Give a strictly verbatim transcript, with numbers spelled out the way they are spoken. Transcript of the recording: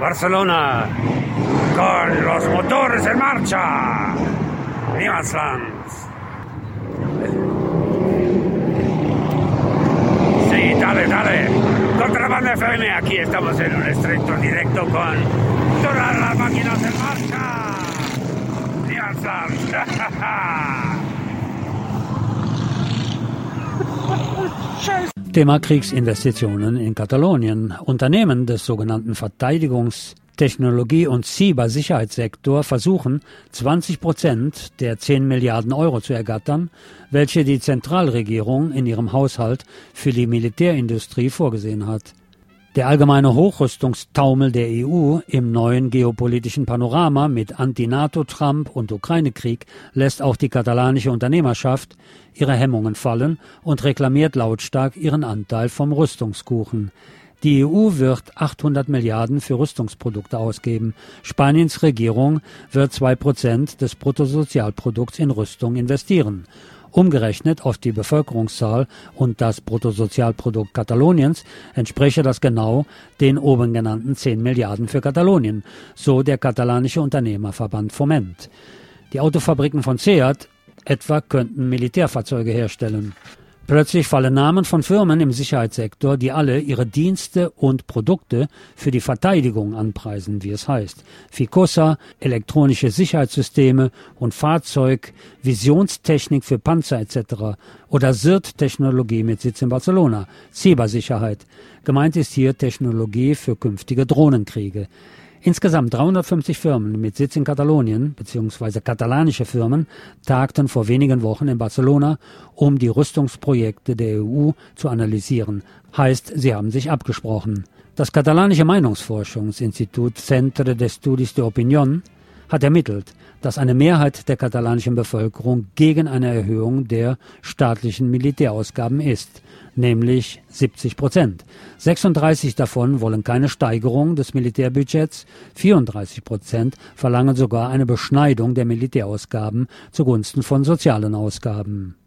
Barcelona, con los motores en marcha. Niemandsland. Sí, dale, dale. Contrabanda F M, aquí estamos en un estrecho directo con todas las máquinas en marcha. Niemandsland. Thema Kriegsinvestitionen in Katalonien. Unternehmen des sogenannten Verteidigungs-, Technologie- und Cybersicherheitssektor versuchen, zwanzig Prozent der zehn Milliarden Euro zu ergattern, welche die Zentralregierung in ihrem Haushalt für die Militärindustrie vorgesehen hat. Der allgemeine Hochrüstungstaumel der E U im neuen geopolitischen Panorama mit Anti-NATO-Trump und Ukraine-Krieg lässt auch die katalanische Unternehmerschaft ihre Hemmungen fallen und reklamiert lautstark ihren Anteil vom Rüstungskuchen. Die E U wird achthundert Milliarden für Rüstungsprodukte ausgeben. Spaniens Regierung wird zwei Prozent des Bruttosozialprodukts in Rüstung investieren. Umgerechnet auf die Bevölkerungszahl und das Bruttosozialprodukt Kataloniens entspräche das genau den oben genannten zehn Milliarden für Katalonien, so der katalanische Unternehmerverband Foment. Die Autofabriken von Seat etwa könnten Militärfahrzeuge herstellen. Plötzlich fallen Namen von Firmen im Sicherheitssektor, die alle ihre Dienste und Produkte für die Verteidigung anpreisen, wie es heißt. Ficosa, elektronische Sicherheitssysteme und Fahrzeug, Visionstechnik für Panzer et cetera. Oder S I R T-Technologie mit Sitz in Barcelona, Cybersicherheit. Gemeint ist hier Technologie für künftige Drohnenkriege. Insgesamt dreihundertfünfzig Firmen mit Sitz in Katalonien bzw. katalanische Firmen tagten vor wenigen Wochen in Barcelona, um die Rüstungsprojekte der E U zu analysieren. Heißt, sie haben sich abgesprochen. Das katalanische Meinungsforschungsinstitut Centre d'Estudis de Opinión hat ermittelt, dass eine Mehrheit der katalanischen Bevölkerung gegen eine Erhöhung der staatlichen Militärausgaben ist, nämlich siebzig Prozent. sechsunddreißig davon wollen keine Steigerung des Militärbudgets, vierunddreißig Prozent verlangen sogar eine Beschneidung der Militärausgaben zugunsten von sozialen Ausgaben.